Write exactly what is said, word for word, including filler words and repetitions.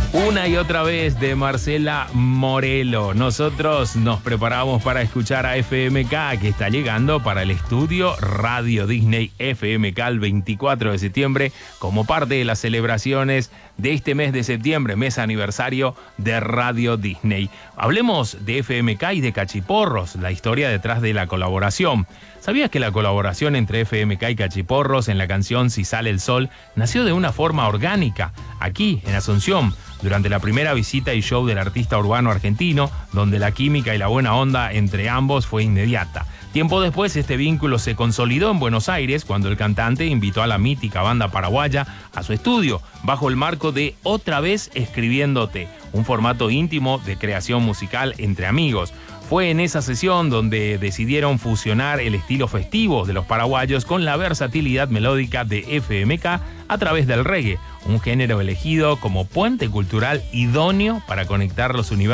Una y otra vez de Marcela Morelo. Nosotros nos preparamos para escuchar a F M K, que está llegando para el estudio Radio Disney F M K el veinticuatro de septiembre, como parte de las celebraciones de este mes de septiembre, mes aniversario de Radio Disney. Hablemos de F M K y de Cachiporros, la historia detrás de la colaboración. ¿Sabías que la colaboración entre F M K y Cachiporros en la canción Si Sale el Sol nació de una forma orgánica, aquí en Asunción, durante la primera visita y show del artista urbano argentino, donde la química y la buena onda entre ambos fue inmediata? Tiempo después, este vínculo se consolidó en Buenos Aires cuando el cantante invitó a la mítica banda paraguaya a su estudio, bajo el marco de Otra Vez Escribiéndote, un formato íntimo de creación musical entre amigos. Fue en esa sesión donde decidieron fusionar el estilo festivo de los paraguayos con la versatilidad melódica de F M K a través del reggae, un género elegido como puente cultural idóneo para conectar los universos